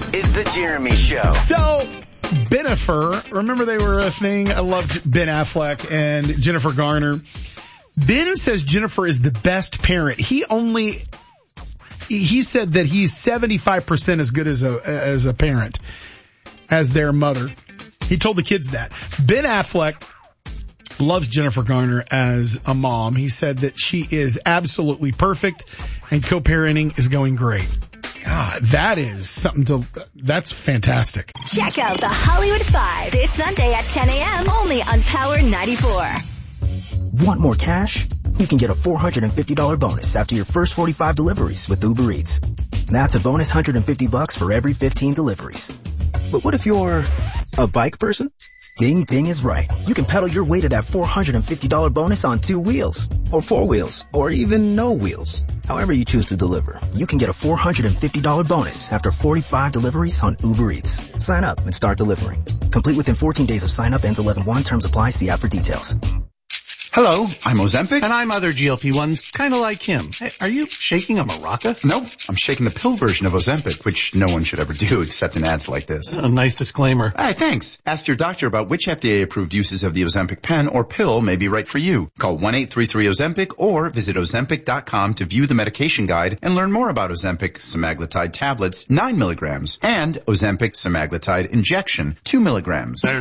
is The Jeremy Show. So, Bennifer, remember they were a thing? I loved Ben Affleck and Jennifer Garner. Ben says Jennifer is the best parent. He said that he's 75% as good as a parent, as their mother. He told the kids that. Ben Affleck loves Jennifer Garner as a mom. He said that she is absolutely perfect and co-parenting is going great. God, that is that's fantastic. Check out the Hollywood 5 this Sunday at 10 a.m. only on Power 94. Want more cash? You can get a $450 bonus after your first 45 deliveries with Uber Eats. That's a bonus $150 for every 15 deliveries. But what if you're a bike person? Ding Ding is right. You can pedal your way to that $450 bonus on 2 wheels, or 4 wheels, or even no wheels. However you choose to deliver, you can get a $450 bonus after 45 deliveries on Uber Eats. Sign up and start delivering. Complete within 14 days of sign up. Ends 11/1. Terms apply. See app for details. Hello, I'm Ozempic. And I'm other GLP-1s, kind of like him. Hey, are you shaking a maraca? Nope, I'm shaking the pill version of Ozempic, which no one should ever do except in ads like this. A nice disclaimer. Hey, thanks. Ask your doctor about which FDA-approved uses of the Ozempic pen or pill may be right for you. Call 1-833-OZEMPIC or visit Ozempic.com to view the medication guide and learn more about Ozempic semaglutide tablets, 9 milligrams, and Ozempic semaglutide injection, 2 milligrams.